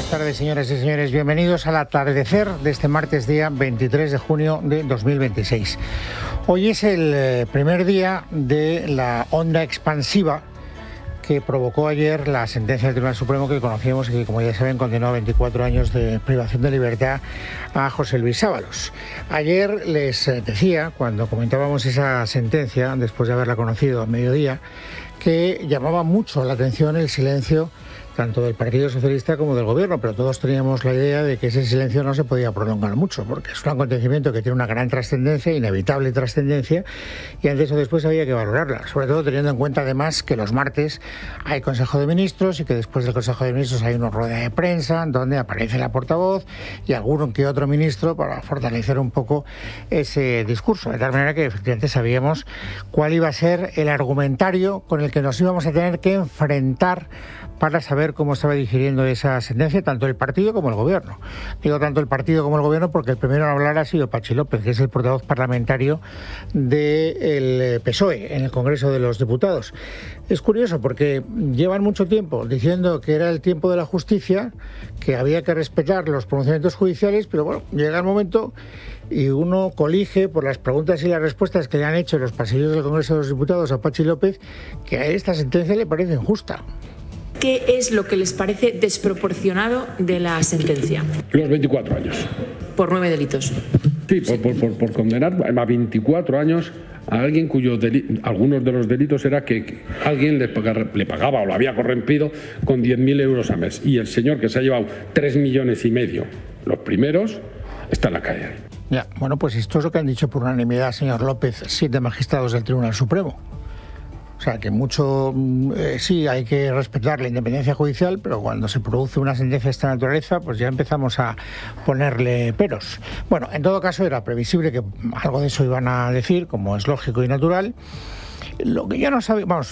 Buenas tardes, señoras y señores. Bienvenidos al atardecer de este martes, día 23 de junio de 2026. Hoy es el primer día de la onda expansiva que provocó ayer la sentencia del Tribunal Supremo que conocíamos y que, como ya saben, condenó a 24 años de privación de libertad a José Luis Ábalos. Ayer les decía, cuando comentábamos esa sentencia, después de haberla conocido a mediodía, que llamaba mucho la atención el silencio tanto del Partido Socialista como del Gobierno, pero todos teníamos la idea de que ese silencio no se podía prolongar mucho, porque es un acontecimiento que tiene una gran trascendencia, inevitable trascendencia, y antes o después había que valorarla, sobre todo teniendo en cuenta además que los martes hay Consejo de Ministros y que después del Consejo de Ministros hay una rueda de prensa donde aparece la portavoz y alguno que otro ministro para fortalecer un poco ese discurso, de tal manera que efectivamente sabíamos cuál iba a ser el argumentario con el que nos íbamos a tener que enfrentar para saber cómo estaba digiriendo esa sentencia tanto el partido como el Gobierno. Digo tanto el partido como el Gobierno porque el primero en hablar ha sido Patxi López, que es el portavoz parlamentario del PSOE en el Congreso de los Diputados. Es curioso porque llevan mucho tiempo diciendo que era el tiempo de la justicia, que había que respetar los pronunciamientos judiciales, pero bueno, llega el momento y uno colige por las preguntas y las respuestas que le han hecho en los pasillos del Congreso de los Diputados a Patxi López que a esta sentencia le parece injusta. ¿Qué es lo que les parece desproporcionado de la sentencia? Los 24 años. Por 9 delitos. Sí, por condenar a 24 años a alguien cuyos algunos de los delitos era que alguien le pagaba o lo había corrompido con 10.000 euros al mes. Y el señor que se ha llevado 3,5 millones, los primeros, está en la calle. Ya, bueno, pues esto es lo que han dicho por unanimidad, señor López, 7 magistrados del Tribunal Supremo. O sea, que mucho, sí, hay que respetar la independencia judicial, pero cuando se produce una sentencia de esta naturaleza, pues ya empezamos a ponerle peros. Bueno, en todo caso era previsible que algo de eso iban a decir, como es lógico y natural. Lo que yo no sabía, vamos,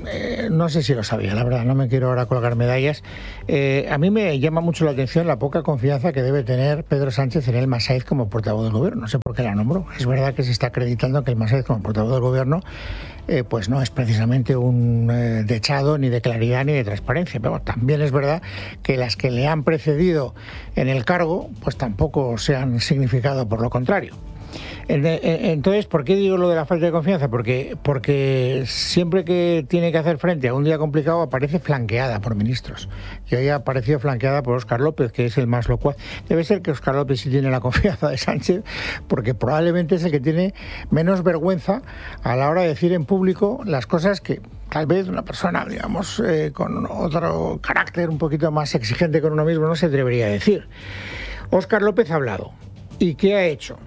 no sé si lo sabía, la verdad, no me quiero ahora colgar medallas. A mí me llama mucho la atención la poca confianza que debe tener Pedro Sánchez en Elma Sáiz como portavoz del Gobierno. No sé por qué la nombró. Es verdad que se está acreditando que Elma Sáiz como portavoz del Gobierno pues no es precisamente un dechado ni de claridad ni de transparencia. Pero también es verdad que las que le han precedido en el cargo pues tampoco se han significado por lo contrario. Entonces, ¿por qué digo lo de la falta de confianza? Porque siempre que tiene que hacer frente a un día complicado aparece flanqueada por ministros. Y hoy ha aparecido flanqueada por Óscar López, que es el más locuaz. Debe ser que Óscar López sí tiene la confianza de Sánchez, porque probablemente es el que tiene menos vergüenza a la hora de decir en público las cosas que tal vez una persona, digamos, con otro carácter un poquito más exigente con uno mismo no se atrevería a decir. Óscar López ha hablado. ¿Y qué ha hecho?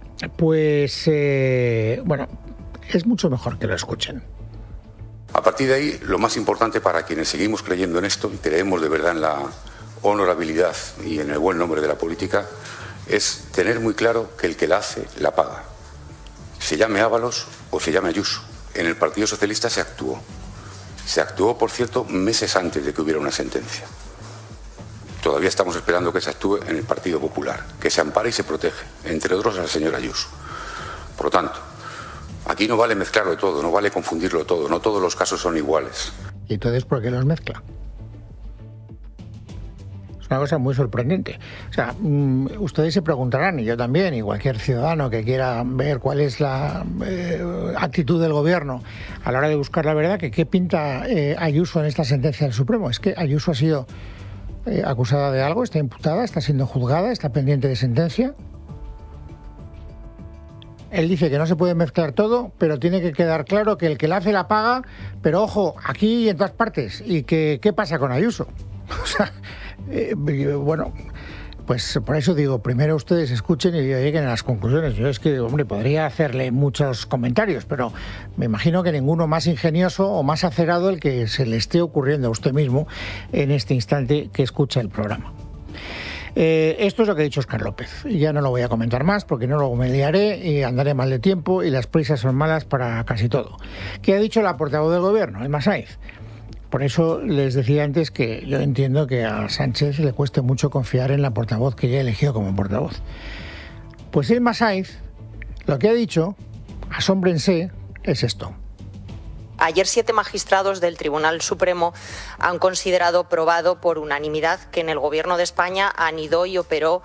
Pues, bueno, es mucho mejor que lo escuchen. A partir de ahí, lo más importante para quienes seguimos creyendo en esto y creemos de verdad en la honorabilidad y en el buen nombre de la política, es tener muy claro que el que la hace, la paga. Se llame Ábalos o se llame Ayuso. En el Partido Socialista se actuó. Se actuó, por cierto, meses antes de que hubiera una sentencia. Todavía estamos esperando que se actúe en el Partido Popular, que se ampare y se protege, entre otros al señor Ayuso. Por lo tanto, aquí no vale mezclarlo todo, no vale confundirlo todo, no todos los casos son iguales. ¿Y entonces por qué los mezcla? Es una cosa muy sorprendente. O sea, ustedes se preguntarán, y yo también, y cualquier ciudadano que quiera ver cuál es la actitud del Gobierno a la hora de buscar la verdad, que qué pinta Ayuso en esta sentencia del Supremo. Es que Ayuso ha sido acusada de algo, está imputada, está siendo juzgada, está pendiente de sentencia. Él dice que no se puede mezclar todo, pero tiene que quedar claro que el que la hace la paga, pero ojo, aquí y en todas partes. ¿Y qué pasa con Ayuso? O sea, bueno, pues por eso digo, primero ustedes escuchen y lleguen a las conclusiones. Yo es que, hombre, podría hacerle muchos comentarios, pero me imagino que ninguno más ingenioso o más acerado el que se le esté ocurriendo a usted mismo en este instante que escucha el programa. Esto es lo que ha dicho Óscar López. Ya no lo voy a comentar más porque no luego me liaré y andaré mal de tiempo y las prisas son malas para casi todo. ¿Qué ha dicho la portavoz del Gobierno, Elma Sáiz? Por eso les decía antes que yo entiendo que a Sánchez le cueste mucho confiar en la portavoz que ya ha elegido como portavoz. Pues Elma Sáiz lo que ha dicho, asómbrense, es esto. Ayer 7 magistrados del Tribunal Supremo han considerado probado por unanimidad que en el Gobierno de España anidó y operó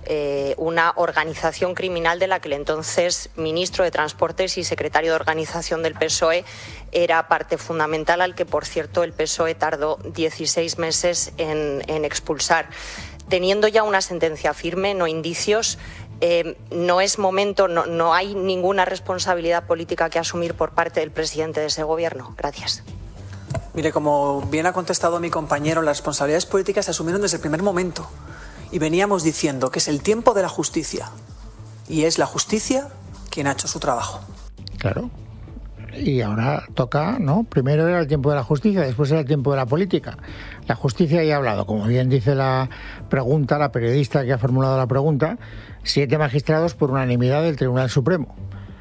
una organización criminal de la que el entonces ministro de Transportes y secretario de Organización del PSOE era parte fundamental, al que, por cierto, el PSOE tardó 16 meses en expulsar. Teniendo ya una sentencia firme, no indicios, no es momento, no hay ninguna responsabilidad política que asumir por parte del presidente de ese gobierno. Gracias. Mire, como bien ha contestado mi compañero, las responsabilidades políticas se asumieron desde el primer momento. Y veníamos diciendo que es el tiempo de la justicia. Y es la justicia quien ha hecho su trabajo. Claro. Y ahora toca, ¿no? Primero era el tiempo de la justicia, después era el tiempo de la política. La justicia ya ha hablado, como bien dice la pregunta, la periodista que ha formulado la pregunta, 7 magistrados por unanimidad del Tribunal Supremo.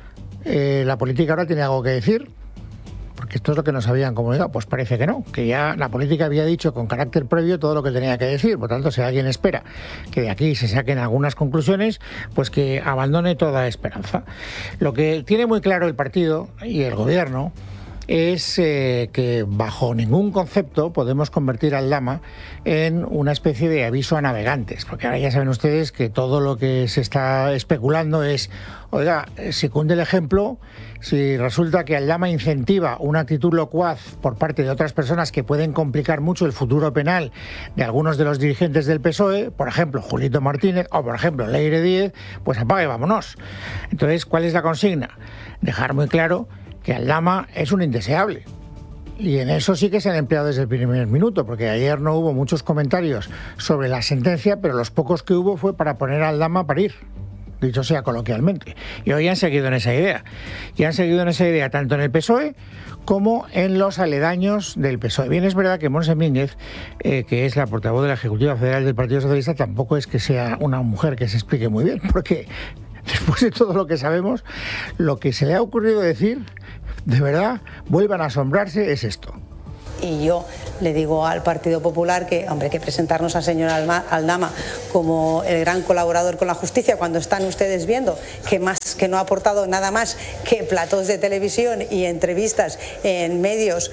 ¿La política ahora tiene algo que decir? Porque esto es lo que nos habían comunicado. Pues parece que no, que ya la política había dicho con carácter previo todo lo que tenía que decir. Por tanto, si alguien espera que de aquí se saquen algunas conclusiones, pues que abandone toda esperanza. Lo que tiene muy claro el partido y el gobierno es que bajo ningún concepto podemos convertir al Lama en una especie de aviso a navegantes, porque ahora ya saben ustedes que todo lo que se está especulando es, oiga, si cunde el ejemplo, si resulta que al Lama incentiva una actitud locuaz por parte de otras personas que pueden complicar mucho el futuro penal de algunos de los dirigentes del PSOE, por ejemplo Julito Martínez o por ejemplo Leire Díez, pues apague, vámonos. Entonces, ¿cuál es la consigna? Dejar muy claro que Aldama es un indeseable. Y en eso sí que se han empleado desde el primer minuto, porque ayer no hubo muchos comentarios sobre la sentencia, pero los pocos que hubo fue para poner a Aldama a parir, dicho sea coloquialmente. Y hoy han seguido en esa idea. Y han seguido en esa idea tanto en el PSOE como en los aledaños del PSOE. Bien, es verdad que Montse Mínguez, que es la portavoz de la Ejecutiva Federal del Partido Socialista, tampoco es que sea una mujer que se explique muy bien, porque después de todo lo que sabemos, lo que se le ha ocurrido decir, de verdad, vuelvan a asombrarse, es esto. Y yo le digo al Partido Popular que, hombre, que presentarnos al señor Aldama como el gran colaborador con la justicia, cuando están ustedes viendo que no ha aportado nada más que platós de televisión y entrevistas en medios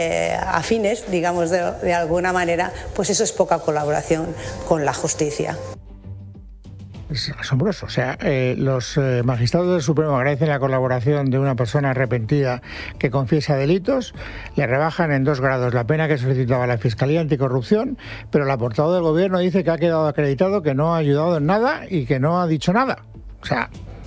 afines, digamos de alguna manera, pues eso es poca colaboración con la justicia. Es asombroso. O sea, los magistrados del Supremo agradecen la colaboración de una persona arrepentida que confiesa delitos, le rebajan en 2 grados la pena que solicitaba la Fiscalía Anticorrupción, pero la portavoz del Gobierno dice que ha quedado acreditado que no ha ayudado en nada y que no ha dicho nada. O sea,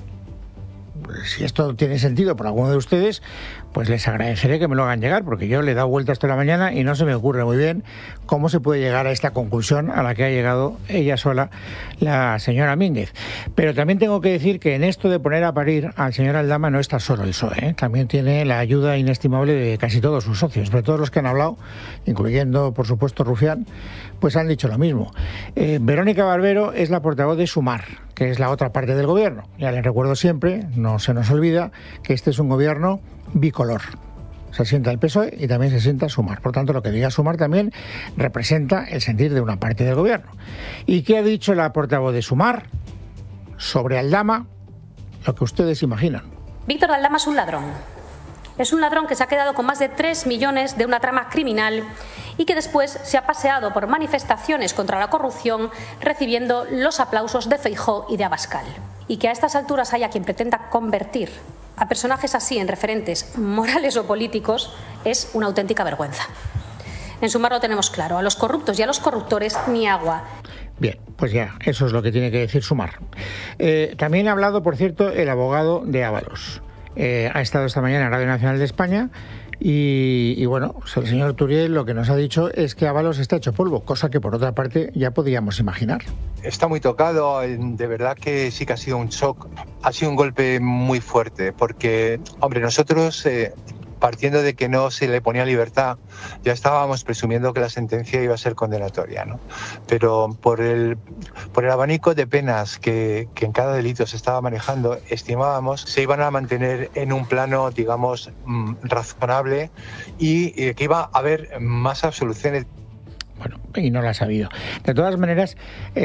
si esto tiene sentido por alguno de ustedes, pues les agradeceré que me lo hagan llegar, porque yo le he dado vueltas toda la mañana y no se me ocurre muy bien cómo se puede llegar a esta conclusión a la que ha llegado ella sola, la señora Mínguez. Pero también tengo que decir que en esto de poner a parir al señor Aldama no está solo el PSOE, ¿eh? También tiene la ayuda inestimable de casi todos sus socios, pero todos los que han hablado, incluyendo por supuesto Rufián, pues han dicho lo mismo. Verónica Barbero es la portavoz de Sumar, que es la otra parte del gobierno. Ya les recuerdo siempre, no se nos olvida, que este es un gobierno bicolor. Se sienta el PSOE y también se sienta Sumar. Por tanto, lo que diga Sumar también representa el sentir de una parte del gobierno. ¿Y qué ha dicho la portavoz de Sumar sobre Aldama? Lo que ustedes imaginan. Víctor Aldama es un ladrón. Es un ladrón que se ha quedado con más de 3 millones de una trama criminal y que después se ha paseado por manifestaciones contra la corrupción recibiendo los aplausos de Feijóo y de Abascal. Y que a estas alturas haya quien pretenda convertir a personajes así en referentes morales o políticos es una auténtica vergüenza. En Sumar lo tenemos claro, a los corruptos y a los corruptores ni agua. Bien, pues ya, eso es lo que tiene que decir Sumar. También ha hablado, por cierto, el abogado de Ábalos. Ha estado esta mañana en Radio Nacional de España y bueno, el señor Turiel lo que nos ha dicho es que Ábalos está hecho polvo, cosa que por otra parte ya podíamos imaginar. Está muy tocado, de verdad que sí que ha sido un shock, ha sido un golpe muy fuerte, porque, hombre, nosotros, partiendo de que no se le ponía libertad, ya estábamos presumiendo que la sentencia iba a ser condenatoria, ¿no? Pero por el abanico de penas que en cada delito se estaba manejando, estimábamos se iban a mantener en un plano, digamos, razonable y que iba a haber más absoluciones. Bueno, y no la ha sabido. De todas maneras,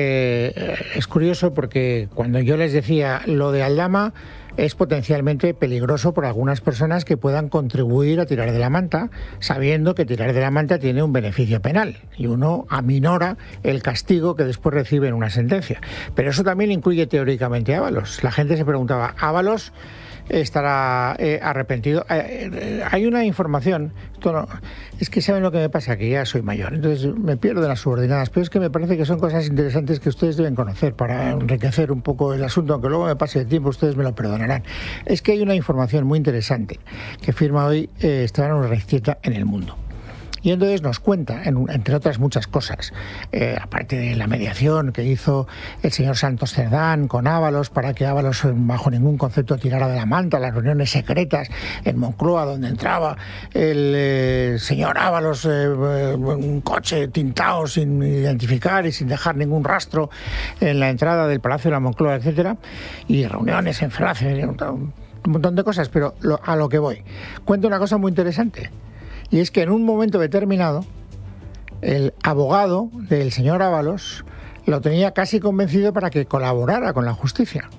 es curioso porque cuando yo les decía lo de Aldama es potencialmente peligroso por algunas personas que puedan contribuir a tirar de la manta, sabiendo que tirar de la manta tiene un beneficio penal y uno aminora el castigo que después recibe en una sentencia. Pero eso también incluye teóricamente a Ábalos. La gente se preguntaba, ¿Ábalos estará arrepentido? Hay una información, esto no, es que saben lo que me pasa, que ya soy mayor, entonces me pierdo en las subordinadas, pero es que me parece que son cosas interesantes que ustedes deben conocer para enriquecer un poco el asunto, aunque luego me pase el tiempo, ustedes me lo perdonarán. Es que hay una información muy interesante que firma hoy Esteban Urreiztieta en El Mundo. Y entonces nos cuenta, entre otras muchas cosas, aparte de la mediación que hizo el señor Santos Cerdán con Ábalos para que Ábalos bajo ningún concepto tirara de la manta, las reuniones secretas en Moncloa donde entraba el señor Ábalos un coche tintado sin identificar y sin dejar ningún rastro en la entrada del Palacio de la Moncloa, etcétera, y reuniones en Francia, un montón de cosas, pero a lo que voy. Cuenta una cosa muy interesante. Y es que en un momento determinado, el abogado del señor Ábalos lo tenía casi convencido para que colaborara con la justicia.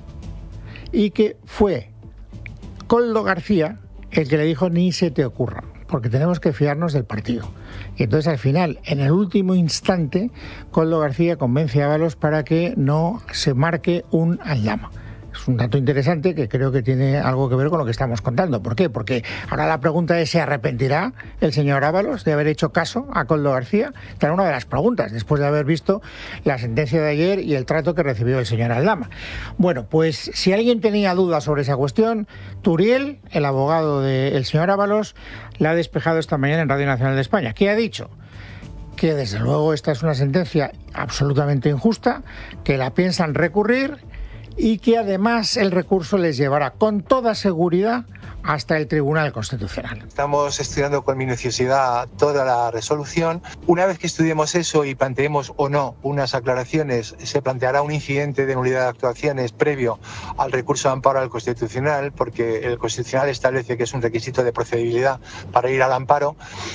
Y que fue Koldo García el que le dijo ni se te ocurra, porque tenemos que fiarnos del partido. Y entonces al final, en el último instante, Koldo García convence a Ábalos para que no se marque un Aldama. Es un dato interesante que creo que tiene algo que ver con lo que estamos contando. ¿Por qué? Porque ahora la pregunta es, ¿se arrepentirá el señor Ábalos de haber hecho caso a Koldo García? Esta era una de las preguntas, después de haber visto la sentencia de ayer y el trato que recibió el señor Aldama. Bueno, pues si alguien tenía dudas sobre esa cuestión, Turiel, el abogado del señor Ábalos, la ha despejado esta mañana en Radio Nacional de España. ¿Qué ha dicho? Que desde luego esta es una sentencia absolutamente injusta, que la piensan recurrir y que además el recurso les llevará con toda seguridad hasta el Tribunal Constitucional. Estamos estudiando con minuciosidad toda la resolución. Una vez que estudiemos eso y planteemos o no unas aclaraciones, se planteará un incidente de nulidad de actuaciones previo al recurso de amparo al Constitucional, porque el Constitucional establece que es un requisito de procedibilidad para ir al amparo.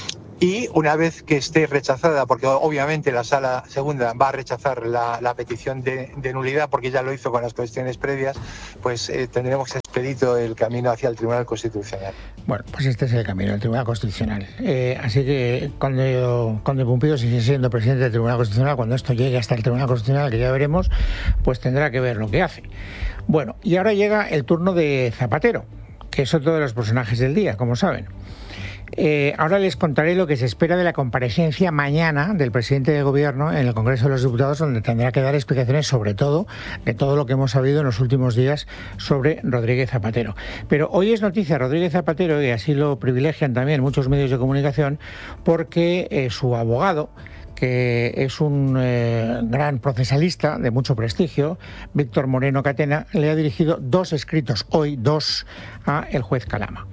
Y una vez que esté rechazada, porque obviamente la Sala Segunda va a rechazar la petición de nulidad, porque ya lo hizo con las cuestiones previas, pues tendremos expedito el camino hacia el Tribunal Constitucional. Bueno, pues este es el camino, el Tribunal Constitucional. Así que cuando Pumpido sigue siendo presidente del Tribunal Constitucional, cuando esto llegue hasta el Tribunal Constitucional, que ya veremos, pues tendrá que ver lo que hace. Bueno, y ahora llega el turno de Zapatero, que es otro de los personajes del día, como saben. Ahora les contaré lo que se espera de la comparecencia mañana del presidente del Gobierno en el Congreso de los Diputados, donde tendrá que dar explicaciones sobre todo de todo lo que hemos sabido en los últimos días sobre Rodríguez Zapatero. Pero hoy es noticia Rodríguez Zapatero, y así lo privilegian también muchos medios de comunicación, porque su abogado, que es un gran procesalista de mucho prestigio, Víctor Moreno Catena, le ha dirigido dos escritos hoy, a el juez Calama.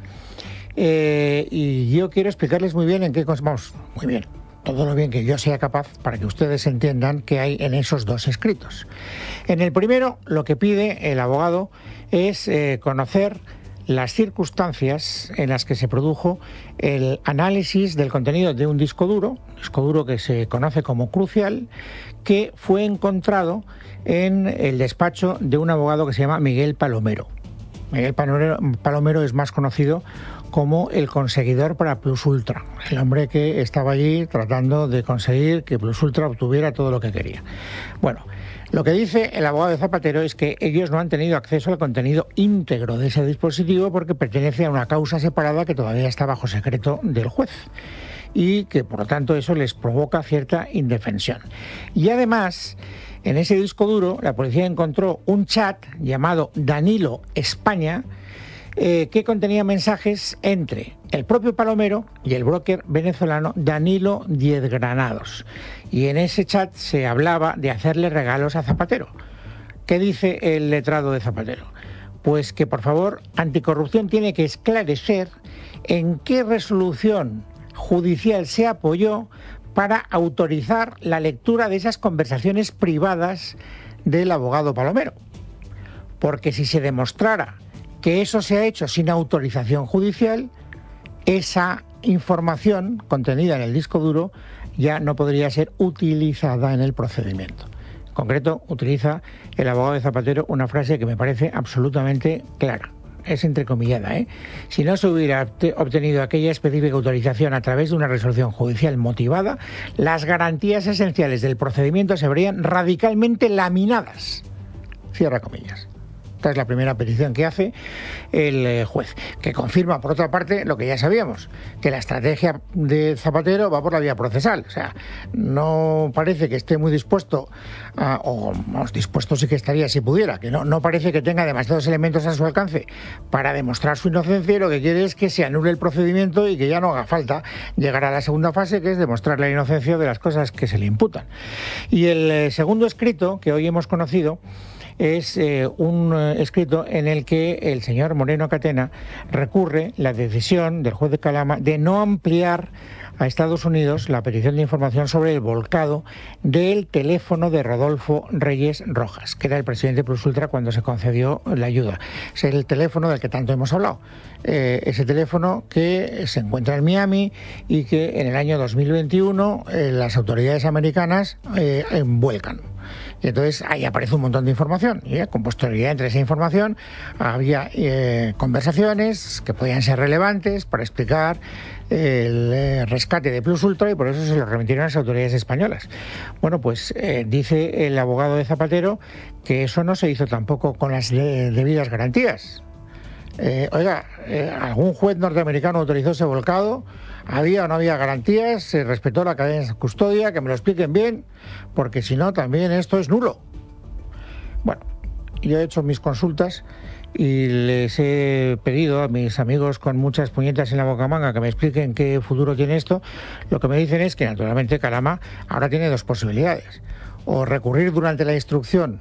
Y yo quiero explicarles muy bien en qué cosas, vamos, muy bien, todo lo bien que yo sea capaz para que ustedes entiendan qué hay en esos dos escritos. En el primero, lo que pide el abogado es conocer las circunstancias en las que se produjo el análisis del contenido de un disco duro que se conoce como Crucial, que fue encontrado en el despacho de un abogado que se llama Miguel Palomero. Miguel Palomero es más conocido como el conseguidor para Plus Ultra, el hombre que estaba allí tratando de conseguir que Plus Ultra obtuviera todo lo que quería. Bueno, lo que dice el abogado de Zapatero es que ellos no han tenido acceso al contenido íntegro de ese dispositivo porque pertenece a una causa separada que todavía está bajo secreto del juez, y que por lo tanto eso les provoca cierta indefensión. Y además, en ese disco duro la policía encontró un chat llamado Danilo España, que contenía mensajes entre el propio Palomero y el broker venezolano Danilo Diez Granados. Y en ese chat se hablaba de hacerle regalos a Zapatero. ¿Qué dice el letrado de Zapatero? Pues que, por favor, Anticorrupción tiene que esclarecer en qué resolución judicial se apoyó para autorizar la lectura de esas conversaciones privadas del abogado Palomero. Porque si se demostrara que eso se ha hecho sin autorización judicial, esa información contenida en el disco duro ya no podría ser utilizada en el procedimiento. En concreto, utiliza el abogado de Zapatero una frase que me parece absolutamente clara. Es entrecomillada, ¿eh? Si no se hubiera obtenido aquella específica autorización a través de una resolución judicial motivada, las garantías esenciales del procedimiento se verían radicalmente laminadas. Cierra comillas. Esta es la primera petición que hace el juez, que confirma, por otra parte, lo que ya sabíamos, que la estrategia de Zapatero va por la vía procesal. O sea, no parece que esté muy dispuesto, dispuesto sí que estaría si pudiera, que no parece que tenga demasiados elementos a su alcance para demostrar su inocencia, y lo que quiere es que se anule el procedimiento y que ya no haga falta llegar a la segunda fase, que es demostrar la inocencia de las cosas que se le imputan. Y el segundo escrito que hoy hemos conocido es un escrito en el que el señor Moreno Catena recurre la decisión del juez de Calama de no ampliar a Estados Unidos la petición de información sobre el volcado del teléfono de Rodolfo Reyes Rojas, que era el presidente Plus Ultra cuando se concedió la ayuda. Es el teléfono del que tanto hemos hablado. Ese teléfono que se encuentra en Miami y que en el año 2021 las autoridades americanas vuelcan. Y entonces ahí aparece un montón de información, y con posterioridad entre esa información había conversaciones que podían ser relevantes para explicar el rescate de Plus Ultra, y por eso se lo remitieron a las autoridades españolas. Bueno, pues dice el abogado de Zapatero que eso no se hizo tampoco con las debidas garantías. ¿Algún juez norteamericano autorizó ese volcado? ¿Había o no había garantías? ¿Se respetó la cadena de custodia? Que me lo expliquen bien, porque si no, también esto es nulo. Bueno, yo he hecho mis consultas y les he pedido a mis amigos con muchas puñetas en la bocamanga que me expliquen qué futuro tiene esto. Lo que me dicen es que, naturalmente, Calama ahora tiene dos posibilidades: o recurrir durante la instrucción,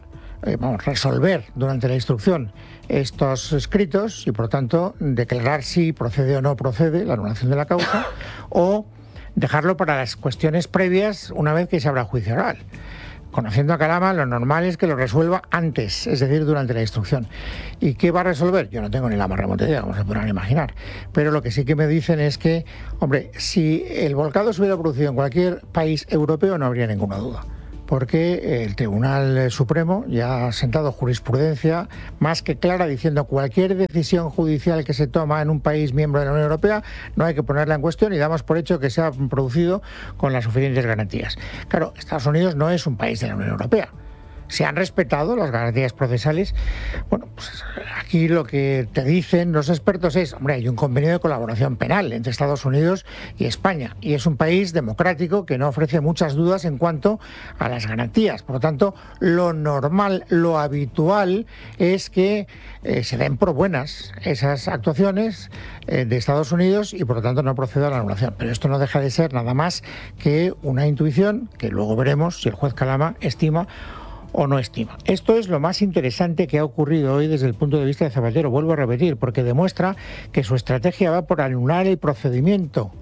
resolver durante la instrucción estos escritos y, por tanto, declarar si procede o no procede la anulación de la causa, o dejarlo para las cuestiones previas una vez que se abra juicio oral. Conociendo a Calama, lo normal es que lo resuelva antes, es decir, durante la instrucción. ¿Y qué va a resolver? Yo no tengo ni la más remota idea, como se podrán imaginar. Pero lo que sí que me dicen es que, hombre, si el volcado se hubiera producido en cualquier país europeo, no habría ninguna duda, porque el Tribunal Supremo ya ha sentado jurisprudencia más que clara diciendo cualquier decisión judicial que se toma en un país miembro de la Unión Europea no hay que ponerla en cuestión y damos por hecho que se ha producido con las suficientes garantías. Claro, Estados Unidos no es un país de la Unión Europea. Se han respetado las garantías procesales. Bueno, pues aquí lo que te dicen los expertos es, hombre, hay un convenio de colaboración penal entre Estados Unidos y España, y es un país democrático que no ofrece muchas dudas en cuanto a las garantías. Por lo tanto, lo normal, lo habitual es que se den por buenas esas actuaciones de Estados Unidos y, por lo tanto, no proceda a la anulación. Pero esto no deja de ser nada más que una intuición que luego veremos si el juez Calama estima o no estima. Esto es lo más interesante que ha ocurrido hoy desde el punto de vista de Zapatero, vuelvo a repetir, porque demuestra que su estrategia va por anular el procedimiento,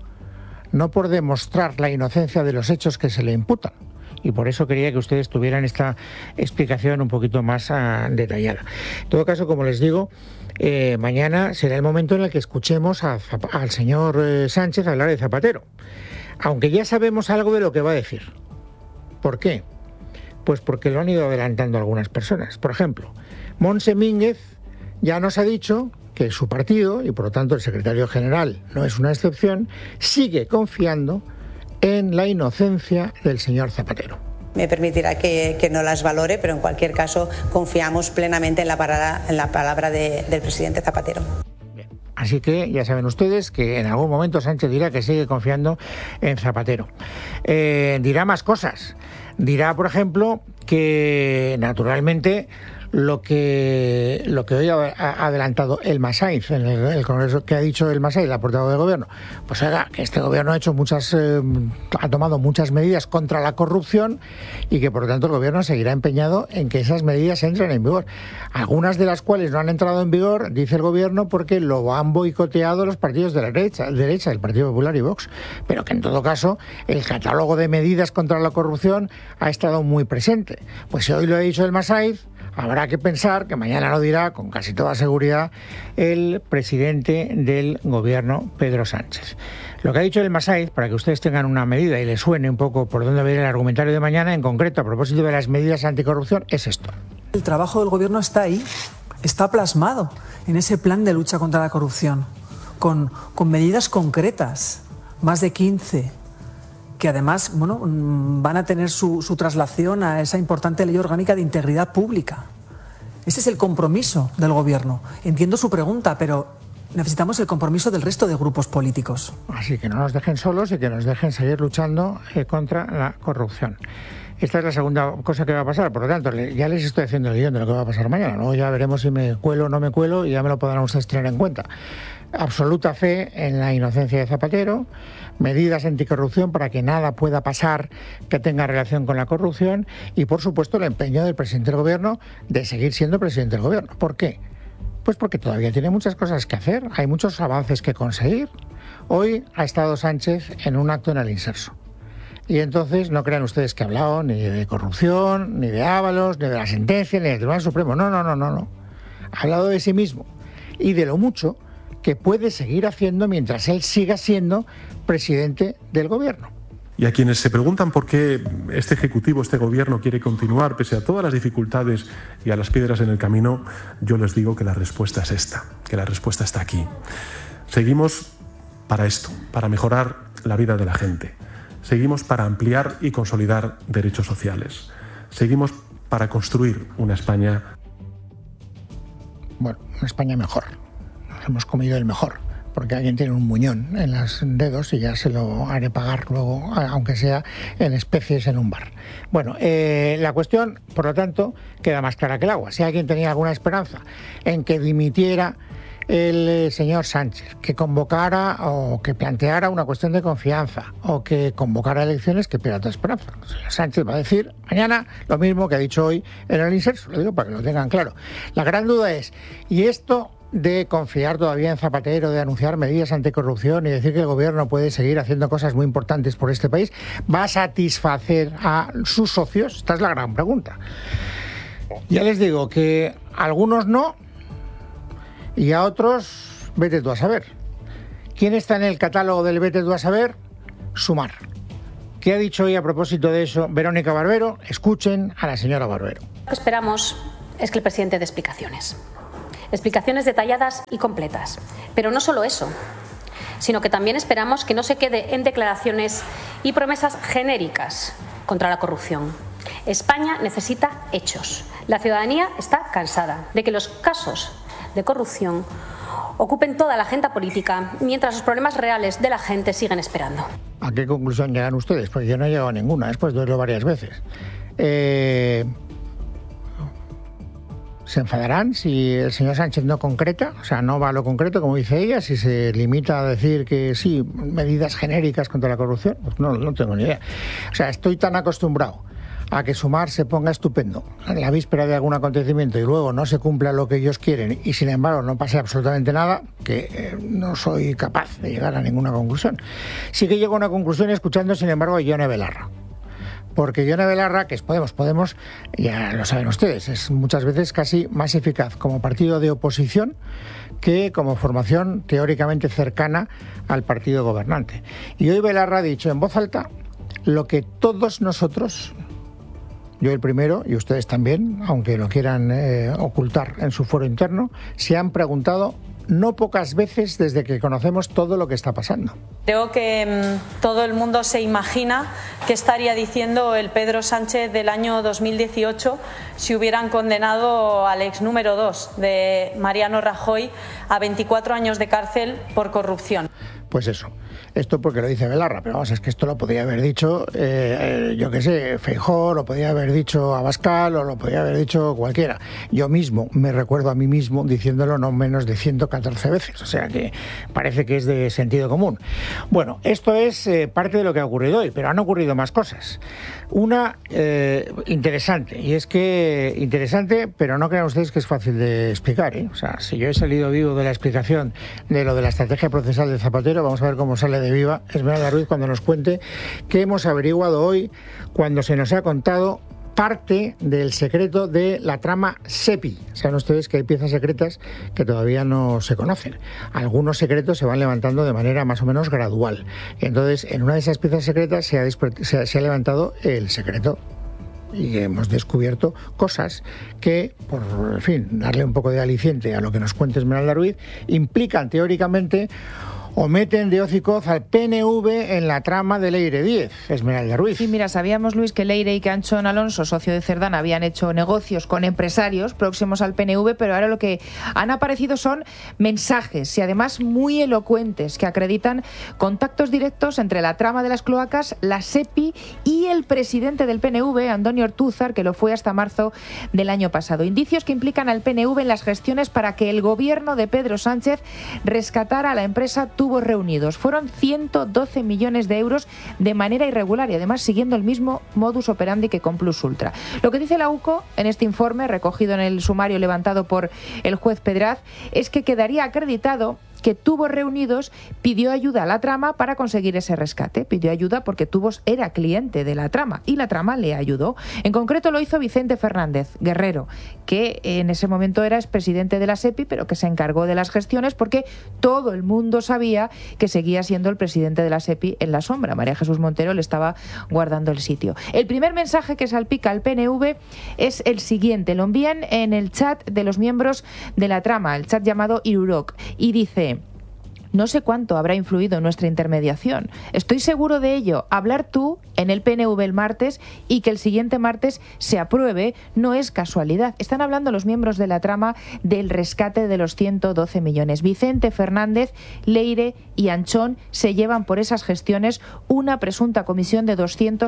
no por demostrar la inocencia de los hechos que se le imputan. Y por eso quería que ustedes tuvieran esta explicación un poquito más detallada. En todo caso, como les digo, mañana será el momento en el que escuchemos al señor Sánchez hablar de Zapatero, aunque ya sabemos algo de lo que va a decir. ¿Por qué? Pues porque lo han ido adelantando algunas personas. Por ejemplo, Montse Mínguez ya nos ha dicho que su partido, y por lo tanto el secretario general no es una excepción, sigue confiando en la inocencia del señor Zapatero. Me permitirá que no las valore, pero en cualquier caso confiamos plenamente en la palabra del presidente Zapatero. Bien. Así que ya saben ustedes que en algún momento Sánchez dirá que sigue confiando en Zapatero. Dirá más cosas. Dirá, por ejemplo, que naturalmente lo que hoy ha adelantado Elma Sainz en el Congreso, que ha dicho Elma Sainz, la portavoz del Gobierno, pues que este Gobierno ha tomado muchas medidas contra la corrupción y que por lo tanto el Gobierno seguirá empeñado en que esas medidas entren en vigor. Algunas de las cuales no han entrado en vigor, dice el Gobierno, porque lo han boicoteado los partidos de la derecha, el Partido Popular y Vox, pero que en todo caso el catálogo de medidas contra la corrupción ha estado muy presente. Pues si hoy lo ha dicho Elma Sainz, habrá que pensar que mañana lo dirá con casi toda seguridad el presidente del gobierno, Pedro Sánchez. Lo que ha dicho el Masaiz, para que ustedes tengan una medida y les suene un poco por dónde va a ir el argumentario de mañana, en concreto a propósito de las medidas anticorrupción, es esto. El trabajo del gobierno está ahí, está plasmado en ese plan de lucha contra la corrupción, con medidas concretas, más de 15, que además van a tener su traslación a esa importante ley orgánica de integridad pública. Ese es el compromiso del gobierno. Entiendo su pregunta, pero necesitamos el compromiso del resto de grupos políticos. Así que no nos dejen solos y que nos dejen seguir luchando contra la corrupción. Esta es la segunda cosa que va a pasar, por lo tanto, ya les estoy haciendo el guión de lo que va a pasar mañana. Luego ya veremos si me cuelo o no me cuelo y ya me lo podrán ustedes tener en cuenta. Absoluta fe en la inocencia de Zapatero, medidas anticorrupción para que nada pueda pasar que tenga relación con la corrupción y, por supuesto, el empeño del presidente del gobierno de seguir siendo presidente del gobierno. ¿Por qué? Pues porque todavía tiene muchas cosas que hacer, hay muchos avances que conseguir. Hoy ha estado Sánchez en un acto en el Inserso. Y entonces no crean ustedes que ha hablado ni de corrupción, ni de Ábalos, ni de la sentencia, ni del Tribunal Supremo. No. Ha hablado de sí mismo y de lo mucho que puede seguir haciendo mientras él siga siendo presidente del gobierno. Y a quienes se preguntan por qué este Ejecutivo, este Gobierno quiere continuar pese a todas las dificultades y a las piedras en el camino, yo les digo que la respuesta es esta, que la respuesta está aquí. Seguimos para esto, para mejorar la vida de la gente. Seguimos para ampliar y consolidar derechos sociales. Seguimos para construir una España... Bueno, una España mejor. Nos hemos comido el mejor, porque alguien tiene un muñón en los dedos y ya se lo haré pagar luego, aunque sea en especies en un bar. Bueno, la cuestión, por lo tanto, queda más clara que el agua. Si alguien tenía alguna esperanza en que dimitiera el señor Sánchez, que convocara o que planteara una cuestión de confianza o que convocara elecciones, que pierda toda esperanza. El señor Sánchez va a decir mañana lo mismo que ha dicho hoy en el Inserso, lo digo para que lo tengan claro. La gran duda es, ¿y esto de confiar todavía en Zapatero, de anunciar medidas anticorrupción y decir que el gobierno puede seguir haciendo cosas muy importantes por este país, va a satisfacer a sus socios? Esta es la gran pregunta. Ya les digo que algunos no, y a otros, vete tú a saber. ¿Quién está en el catálogo del vete tú a saber? Sumar. ¿Qué ha dicho hoy a propósito de eso Verónica Barbero? Escuchen a la señora Barbero. Lo que esperamos es que el presidente dé explicaciones. Explicaciones detalladas y completas. Pero no solo eso, sino que también esperamos que no se quede en declaraciones y promesas genéricas contra la corrupción. España necesita hechos. La ciudadanía está cansada de que los casos de corrupción ocupen toda la agenda política mientras los problemas reales de la gente siguen esperando. ¿A qué conclusión llegan ustedes? Pues yo no he llegado a ninguna, después de oírlo varias veces. ¿Se enfadarán si el señor Sánchez no concreta? O sea, no va a lo concreto, como dice ella, si se limita a decir que sí, medidas genéricas contra la corrupción. Pues no tengo ni idea. O sea, estoy tan acostumbrado a que Sumar se ponga estupendo en la víspera de algún acontecimiento y luego no se cumpla lo que ellos quieren y sin embargo no pase absolutamente nada, que no soy capaz de llegar a ninguna conclusión. Sí que llego a una conclusión escuchando sin embargo a Ione Belarra. Porque Ione Belarra, que es Podemos, ya lo saben ustedes, es muchas veces casi más eficaz como partido de oposición que como formación teóricamente cercana al partido gobernante. Y hoy Belarra ha dicho en voz alta lo que todos nosotros, yo el primero y ustedes también, aunque lo quieran ocultar en su foro interno, se han preguntado no pocas veces desde que conocemos todo lo que está pasando. Creo que todo el mundo se imagina qué estaría diciendo el Pedro Sánchez del año 2018 si hubieran condenado al ex número 2 de Mariano Rajoy a 24 años de cárcel por corrupción. Pues eso. Esto porque lo dice Belarra, pero vamos, es que esto lo podría haber dicho, yo qué sé, Feijóo, lo podría haber dicho Abascal o lo podría haber dicho cualquiera. Yo mismo me recuerdo a mí mismo diciéndolo no menos de 114 veces, o sea que parece que es de sentido común. Bueno, esto es parte de lo que ha ocurrido hoy, pero han ocurrido más cosas. Una interesante, y es que interesante, pero no crean ustedes que es fácil de explicar, ¿eh? O sea, si yo he salido vivo de la explicación de lo de la estrategia procesal de Zapatero, vamos a ver cómo sale de viva Esmeralda Ruiz cuando nos cuente qué hemos averiguado hoy cuando se nos ha contado parte del secreto de la trama SEPI. Saben ustedes que hay piezas secretas que todavía no se conocen. Algunos secretos se van levantando de manera más o menos gradual. Entonces, en una de esas piezas secretas se ha levantado el secreto. Y hemos descubierto cosas que, por en fin, darle un poco de aliciente a lo que nos cuenta Esmeralda Ruiz, implican teóricamente o meten de hoz y coz al PNV en la trama de Leire Díez. Esmeralda Ruiz. Sí, mira, sabíamos, Luis, que Leire y que Anchón Alonso, socio de Cerdán, habían hecho negocios con empresarios próximos al PNV, pero ahora lo que han aparecido son mensajes, y además muy elocuentes, que acreditan contactos directos entre la trama de las cloacas, la SEPI y el presidente del PNV, Andoni Ortúzar, que lo fue hasta marzo del año pasado. Indicios que implican al PNV en las gestiones para que el gobierno de Pedro Sánchez rescatara a la empresa Tubos Reunidos. Fueron 112 millones de euros de manera irregular y además siguiendo el mismo modus operandi que con Plus Ultra. Lo que dice la UCO en este informe, recogido en el sumario levantado por el juez Pedraz, es que quedaría acreditado que Tubos Reunidos pidió ayuda a la trama para conseguir ese rescate. Pidió ayuda porque Tubos era cliente de la trama y la trama le ayudó. En concreto lo hizo Vicente Fernández Guerrero, que en ese momento era expresidente de la SEPI, pero que se encargó de las gestiones porque todo el mundo sabía que seguía siendo el presidente de la SEPI en la sombra. María Jesús Montero le estaba guardando el sitio. El primer mensaje que salpica al PNV es el siguiente. Lo envían en el chat de los miembros de la trama, el chat llamado Irurok, y dice: no sé cuánto habrá influido en nuestra intermediación. Estoy seguro de ello. Hablar tú en el PNV el martes y que el siguiente martes se apruebe no es casualidad. Están hablando los miembros de la trama del rescate de los 112 millones. Vicente Fernández, Leire y Anchón se llevan por esas gestiones una presunta comisión de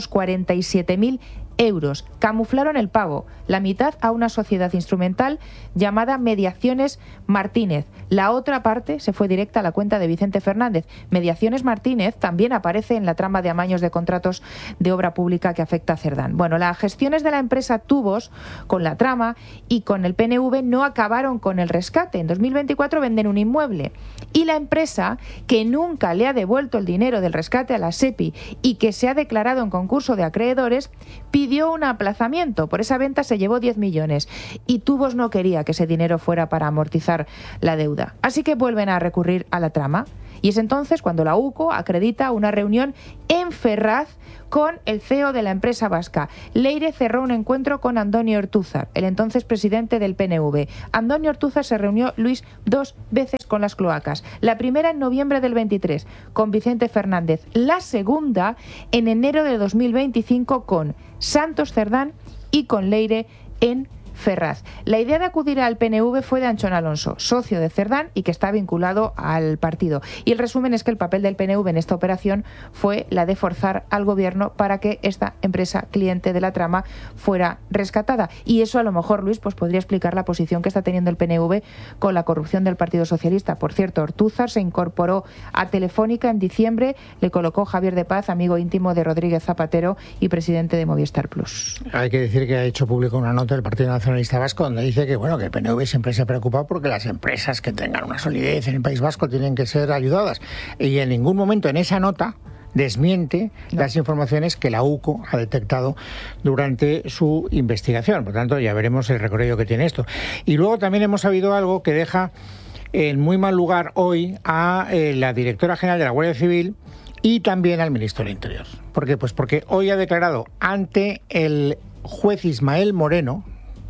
247.000 euros. Camuflaron el pago, la mitad a una sociedad instrumental llamada Mediaciones Martínez. La otra parte se fue directa a la cuenta de Vicente Fernández. Mediaciones Martínez también aparece en la trama de amaños de contratos de obra pública que afecta a Cerdán. Bueno, las gestiones de la empresa Tubos con la trama y con el PNV no acabaron con el rescate. En 2024 venden un inmueble y la empresa, que nunca le ha devuelto el dinero del rescate a la SEPI y que se ha declarado en concurso de acreedores, pidió un aplazamiento. Por esa venta se llevó 10 millones y Tubos no quería que ese dinero fuera para amortizar la deuda. Así que vuelven a recurrir a la trama. Y es entonces cuando la UCO acredita una reunión en Ferraz con el CEO de la empresa vasca. Leire cerró un encuentro con Andoni Ortúzar, el entonces presidente del PNV. Andoni Ortúzar se reunió, Luis, 2 veces con las cloacas. La primera en noviembre del 23 con Vicente Fernández. La segunda en enero de 2025 con Santos Cerdán y con Leire en Ferraz. La idea de acudir al PNV fue de Anchón Alonso, socio de Cerdán y que está vinculado al partido. Y el resumen es que el papel del PNV en esta operación fue la de forzar al gobierno para que esta empresa cliente de la trama fuera rescatada. Y eso a lo mejor, Luis, pues podría explicar la posición que está teniendo el PNV con la corrupción del Partido Socialista. Por cierto, Ortúzar se incorporó a Telefónica en diciembre, le colocó Javier de Paz, amigo íntimo de Rodríguez Zapatero y presidente de Movistar Plus. Hay que decir que ha hecho público una nota del Partido Nacionalista Vasco donde dice que bueno, que el PNV siempre se preocupa porque las empresas que tengan una solidez en el País Vasco tienen que ser ayudadas, y en ningún momento en esa nota desmiente las informaciones que la UCO ha detectado durante su investigación. Por tanto, ya veremos el recorrido que tiene esto. Y luego también hemos sabido algo que deja en muy mal lugar hoy a la directora general de la Guardia Civil y también al ministro del Interior. ¿Por qué? Pues porque hoy ha declarado ante el juez Ismael Moreno.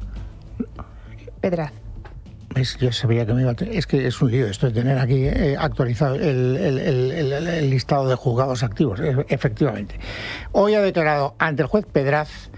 Pedraz. Yo sabía que me iba a... Es que es un lío esto de tener aquí actualizado el listado de juzgados activos, efectivamente. Hoy ha declarado ante el juez Pedraz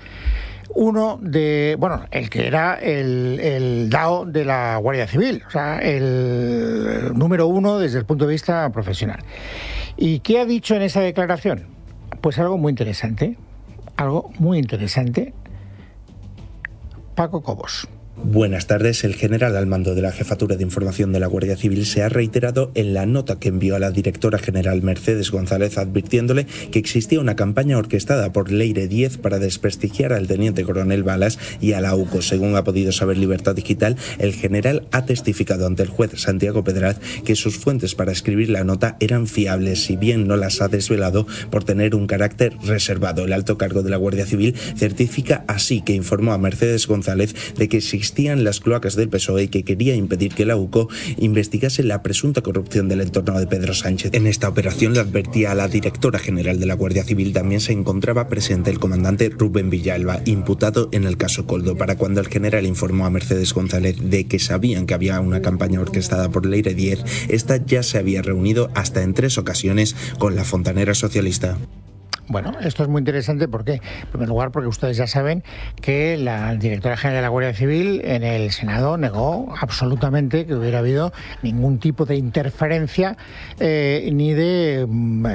el que era el DAO de la Guardia Civil, o sea, el número 1 desde el punto de vista profesional. ¿Y qué ha dicho en esa declaración? Pues algo muy interesante, Paco Cobos. Buenas tardes. El general al mando de la Jefatura de Información de la Guardia Civil se ha reiterado en la nota que envió a la directora general Mercedes González advirtiéndole que existía una campaña orquestada por Leire Díez para desprestigiar al teniente coronel Balas y a la AUCO. Según ha podido saber Libertad Digital, el general ha testificado ante el juez Santiago Pedraz que sus fuentes para escribir la nota eran fiables, si bien no las ha desvelado por tener un carácter reservado. El alto cargo de la Guardia Civil certifica así que informó a Mercedes González de que existían las cloacas del PSOE y que quería impedir que la UCO investigase la presunta corrupción del entorno de Pedro Sánchez. En esta operación le advertía a la directora general de la Guardia Civil. También se encontraba presente el comandante Rubén Villalba, imputado en el caso Coldo. Para cuando el general informó a Mercedes González de que sabían que había una campaña orquestada por Leire Díez, esta ya se había reunido hasta en 3 ocasiones con la fontanera socialista. Bueno, esto es muy interesante. ¿Por qué? En primer lugar, porque ustedes ya saben que la directora general de la Guardia Civil en el Senado negó absolutamente que hubiera habido ningún tipo de interferencia ni de,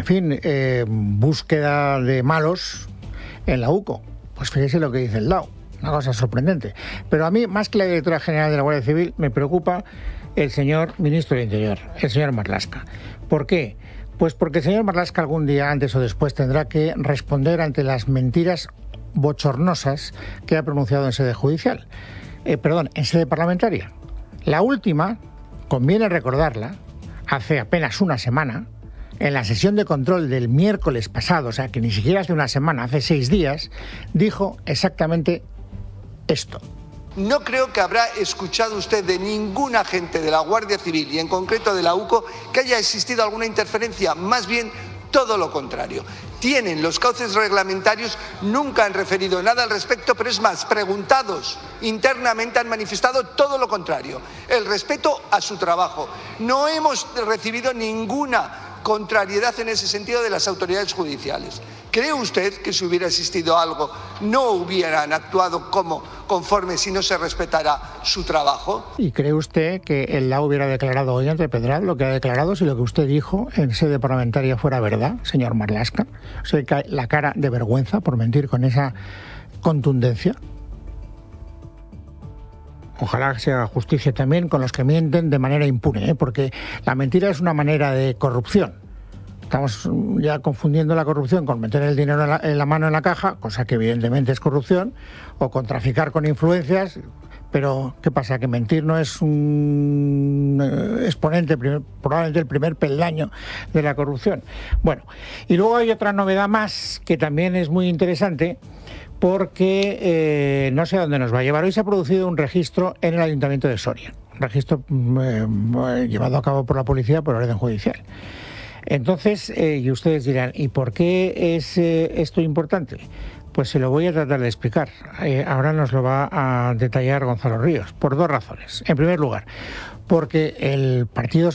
búsqueda de malos en la UCO. Pues fíjese lo que dice el DAO, una cosa sorprendente. Pero a mí, más que la directora general de la Guardia Civil, me preocupa el señor ministro del Interior, el señor Marlaska. ¿Por qué? Pues porque el señor Marlaska algún día, antes o después, tendrá que responder ante las mentiras bochornosas que ha pronunciado en sede judicial. En sede parlamentaria. La última, conviene recordarla, hace apenas una semana, en la sesión de control del miércoles pasado, o sea que ni siquiera hace una semana, hace 6 días, dijo exactamente esto. No creo que habrá escuchado usted de ningún agente de la Guardia Civil y en concreto de la UCO que haya existido alguna interferencia, más bien todo lo contrario. Tienen los cauces reglamentarios, nunca han referido nada al respecto, pero es más, preguntados internamente han manifestado todo lo contrario, el respeto a su trabajo. No hemos recibido ninguna contrariedad en ese sentido de las autoridades judiciales. ¿Cree usted que si hubiera existido algo no hubieran actuado conforme si no se respetara su trabajo? ¿Y cree usted que el DAO hubiera declarado hoy ante Pedraz lo que ha declarado si lo que usted dijo en sede parlamentaria fuera verdad, señor Marlaska? O sea, la cara de vergüenza por mentir con esa contundencia. Ojalá se haga justicia también con los que mienten de manera impune, porque la mentira es una manera de corrupción. Estamos ya confundiendo la corrupción con meter el dinero en la mano en la caja, cosa que evidentemente es corrupción, o con traficar con influencias. Pero, ¿qué pasa? ¿Que mentir no es un exponente, probablemente el primer peldaño de la corrupción? Bueno, y luego hay otra novedad más que también es muy interesante, porque no sé a dónde nos va a llevar. Hoy se ha producido un registro en el Ayuntamiento de Soria, un registro llevado a cabo por la policía por orden judicial. Entonces, y ustedes dirán, ¿y por qué es esto importante? Pues se lo voy a tratar de explicar. Ahora nos lo va a detallar Gonzalo Ríos, por 2 razones. En primer lugar, porque el Partido